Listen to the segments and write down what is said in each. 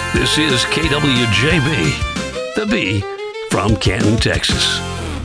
This is KWJB, the B from Canton, Texas.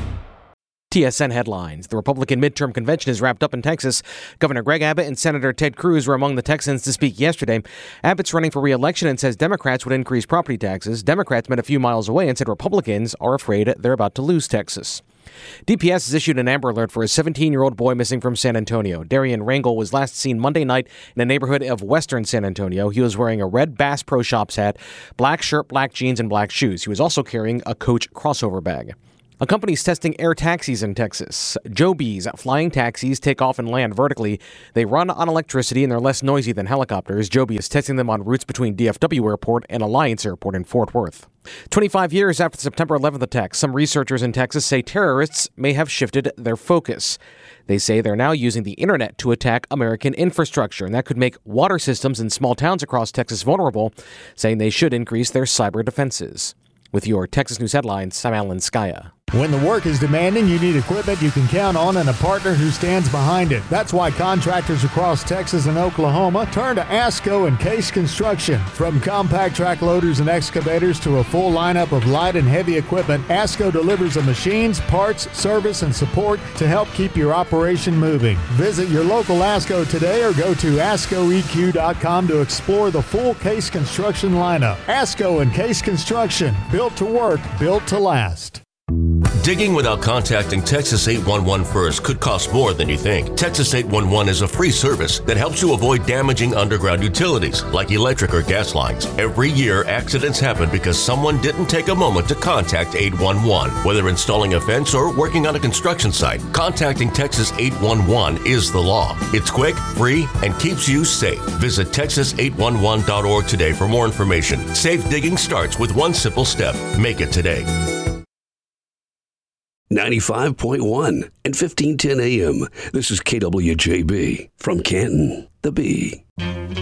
TSN headlines. The Republican midterm convention is wrapped up in Texas. Governor Greg Abbott and Senator Ted Cruz were among the Texans to speak yesterday. Abbott's running for re-election and says Democrats would increase property taxes. Democrats met a few miles away and said Republicans are afraid they're about to lose Texas. DPS has issued an Amber Alert for a 17-year-old boy missing from San Antonio. Darian Rangel was last seen Monday night in a neighborhood of western San Antonio. He was wearing a red Bass Pro Shops hat, black shirt, black jeans, and black shoes. He was also carrying a Coach crossover bag. A company's testing air taxis in Texas. Joby's flying taxis take off and land vertically. They run on electricity and they're less noisy than helicopters. Joby is testing them on routes between DFW Airport and Alliance Airport in Fort Worth. 25 years after the September 11th attack, some researchers in Texas say terrorists may have shifted their focus. They say they're now using the internet to attack American infrastructure, and that could make water systems in small towns across Texas vulnerable, saying they should increase their cyber defenses. With your Texas News headlines, I'm Alan Skaya. When the work is demanding, you need equipment you can count on and a partner who stands behind it. That's why contractors across Texas and Oklahoma turn to ASCO and Case Construction. From compact track loaders and excavators to a full lineup of light and heavy equipment, ASCO delivers the machines, parts, service, and support to help keep your operation moving. Visit your local ASCO today or go to ASCOEQ.com to explore the full Case Construction lineup. ASCO and Case Construction, built to work, built to last. Digging without contacting Texas 811 first could cost more than you think. Texas 811 is a free service that helps you avoid damaging underground utilities like electric or gas lines. Every year, accidents happen because someone didn't take a moment to contact 811. Whether installing a fence or working on a construction site, contacting Texas 811 is the law. It's quick, free, and keeps you safe. Visit texas811.org today for more information. Safe digging starts with one simple step. Make it today. 95.1 and 1510 AM. This is KWJB from Canton, the B.